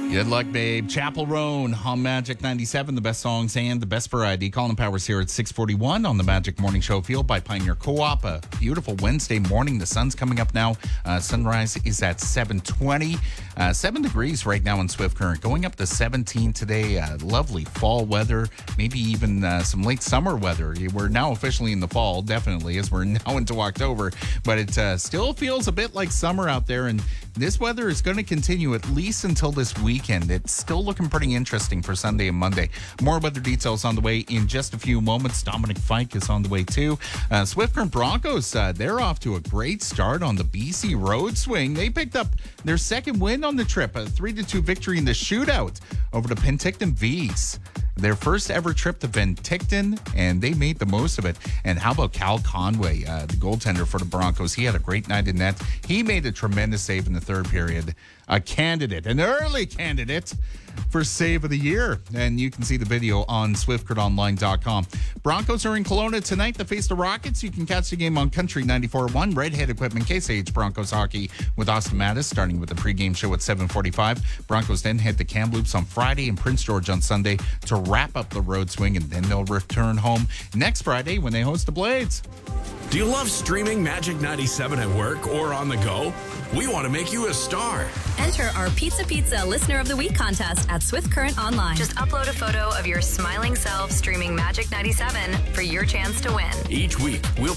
Good luck, babe. Chapel Roan on Magic 97, the best songs and the best variety. Colin Powers here at 6:41 on the Magic Morning Show, fueled by Pioneer Co-op. A beautiful Wednesday morning. The sun's coming up now. Sunrise is at 7:20. 7 degrees right now in Swift Current. Going up to 17 today. Lovely fall weather. Maybe even some late summer weather. We're now officially in the fall, definitely, as we're now into October. But it still feels a bit like summer out there. And this weather is going to continue at least until this weekend. It's still looking pretty interesting for Sunday and Monday. More weather details on the way in just a few moments. Dominic Fike is on the way too. Swift Current Broncos, they're off to a great start on the BC Road Swing. They picked up their second win on the trip, a 3-2 victory in the shootout over the Penticton Vees. Their first ever trip to Penticton, and they made the most of it. And how about Cal Conway, the goaltender for the Broncos? He had a great night in net. He made a tremendous save in the third period. An early candidate for Save of the Year. And you can see the video on SwiftCurrentOnline.com. Broncos are in Kelowna tonight to face the Rockets. You can catch the game on Country 94.1, Redhead Equipment, Case IH Broncos Hockey with Austin Mattis, starting with the pregame show at 7:45. Broncos then head to Kamloops on Friday and Prince George on Sunday to wrap up the road swing, and then they'll return home next Friday when they host the Blades. Do you love streaming Magic 97 at work or on the go? We want to make you a star. Enter our Pizza Listener of the Week contest at Swift Current Online. Just upload a photo of your smiling self streaming Magic 97 for your chance to win. Each week, we'll